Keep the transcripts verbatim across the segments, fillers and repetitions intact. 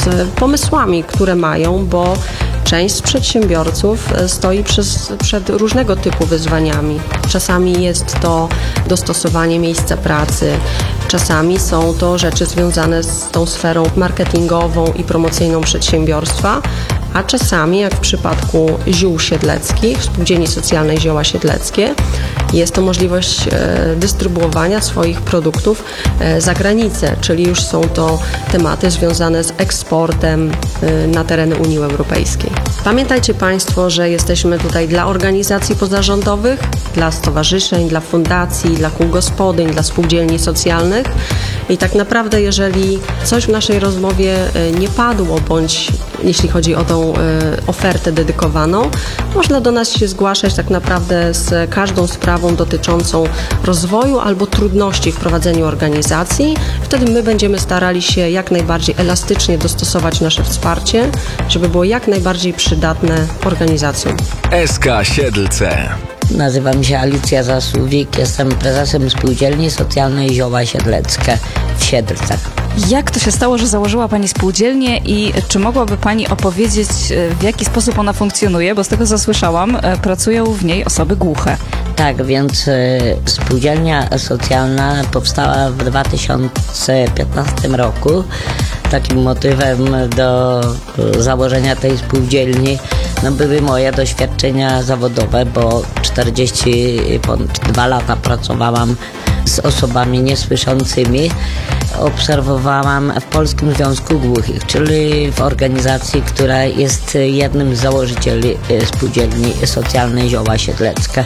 z pomysłami, które mają, bo część z przedsiębiorców stoi przez, przed różnego typu wyzwaniami. Czasami jest to dostosowanie miejsca pracy, czasami są to rzeczy związane z tą sferą marketingową i promocyjną przedsiębiorstwa, a czasami, jak w przypadku ziół siedleckich, Spółdzielni Socjalnej Zioła Siedleckie, jest to możliwość e, dystrybuowania swoich produktów e, za granicę, czyli już są to tematy związane z eksportem e, na tereny Unii Europejskiej. Pamiętajcie Państwo, że jesteśmy tutaj dla organizacji pozarządowych, dla stowarzyszeń, dla fundacji, dla kół gospodyń, dla spółdzielni socjalnych i tak naprawdę, jeżeli coś w naszej rozmowie e, nie padło, bądź jeśli chodzi o tą e, ofertę dedykowaną, można do nas się zgłaszać tak naprawdę z każdą sprawą dotyczącą rozwoju albo trudności w prowadzeniu organizacji. Wtedy my będziemy starali się jak najbardziej elastycznie dostosować nasze wsparcie, żeby było jak najbardziej przydatne organizacjom. S K Siedlce. Nazywam się Alicja Zasuwik, jestem prezesem Spółdzielni Socjalnej Zioła Siedleckie w Siedlcach. Jak to się stało, że założyła Pani spółdzielnię i czy mogłaby Pani opowiedzieć, w jaki sposób ona funkcjonuje? Bo z tego, co słyszałam, pracują w niej osoby głuche. Tak, więc y, spółdzielnia socjalna powstała w dwa tysiące piętnastym roku. Takim motywem do y, założenia tej spółdzielni no, były moje doświadczenia zawodowe, bo czterdzieści dwa lata pracowałam z osobami niesłyszącymi. Obserwowałam w Polskim Związku Głuchych, czyli w organizacji, która jest jednym z założycieli Spółdzielni Socjalnej Zioła Siedleckie.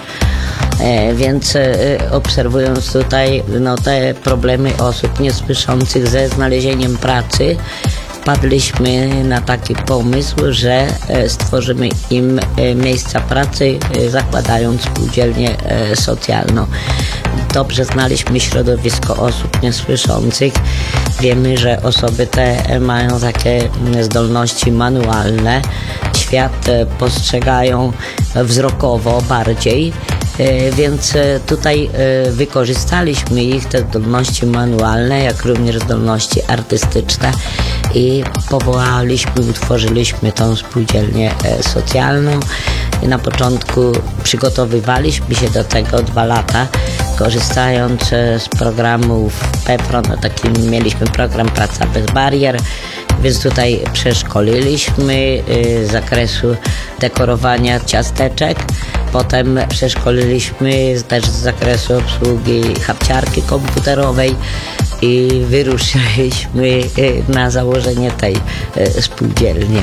E, więc e, obserwując tutaj no, te problemy osób niesłyszących ze znalezieniem pracy, wpadliśmy na taki pomysł, że e, stworzymy im e, miejsca pracy, e, zakładając spółdzielnię e, socjalną. Dobrze znaliśmy środowisko osób niesłyszących. Wiemy, że osoby te mają takie zdolności manualne. Świat postrzegają wzrokowo bardziej, więc tutaj wykorzystaliśmy ich, te zdolności manualne, jak również zdolności artystyczne i powołaliśmy, utworzyliśmy tą spółdzielnię socjalną. I na początku przygotowywaliśmy się do tego dwa lata, korzystając z programów PEPRO, no taki mieliśmy program Praca bez barier, więc tutaj przeszkoliliśmy z zakresu dekorowania ciasteczek, potem przeszkoliliśmy też z zakresu obsługi hapciarki komputerowej i wyruszyliśmy na założenie tej spółdzielni.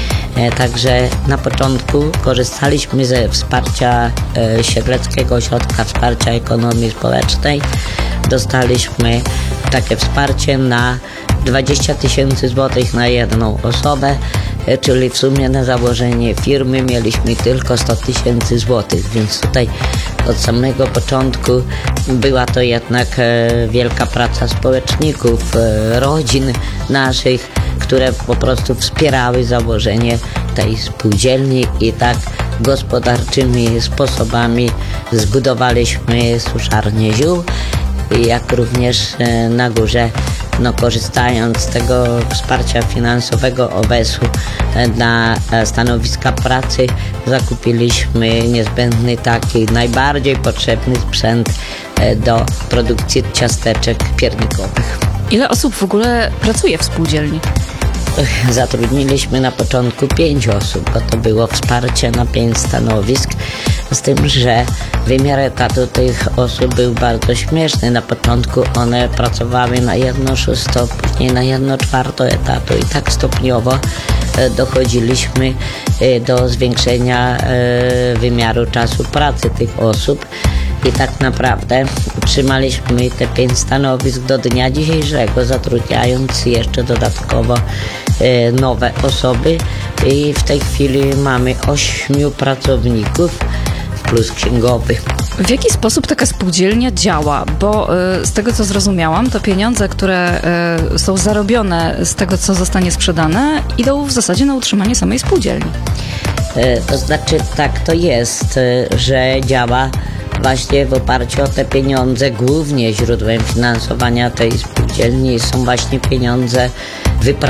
Także na początku korzystaliśmy ze wsparcia Siedleckiego Ośrodka Wsparcia Ekonomii Społecznej. Dostaliśmy takie wsparcie na dwadzieścia tysięcy złotych na jedną osobę, czyli w sumie na założenie firmy mieliśmy tylko sto tysięcy złotych, więc tutaj od samego początku była to jednak wielka praca społeczników, rodzin naszych, które po prostu wspierały założenie tej spółdzielni i tak gospodarczymi sposobami zbudowaliśmy suszarnię ziół, jak również na górze, no, korzystając z tego wsparcia finansowego O B E S u na stanowiska pracy, zakupiliśmy niezbędny taki najbardziej potrzebny sprzęt do produkcji ciasteczek piernikowych. Ile osób w ogóle pracuje w spółdzielni? Zatrudniliśmy na początku pięć osób, bo to było wsparcie na pięć stanowisk, z tym, że wymiar etatu tych osób był bardzo śmieszny. Na początku one pracowały na jedno szósto, później na jedno czwarto etatu i tak stopniowo dochodziliśmy do zwiększenia wymiaru czasu pracy tych osób. I tak naprawdę utrzymaliśmy te pięć stanowisk do dnia dzisiejszego, zatrudniając jeszcze dodatkowo e, nowe osoby i w tej chwili mamy ośmiu pracowników plus księgowy. W jaki sposób taka spółdzielnia działa? Bo y, z tego, co zrozumiałam, to pieniądze, które y, są zarobione z tego, co zostanie sprzedane, idą w zasadzie na utrzymanie samej spółdzielni. E, to znaczy tak to jest, e, że działa właśnie w oparciu o te pieniądze. Głównie źródłem finansowania tej spółdzielni są właśnie pieniądze wypracowane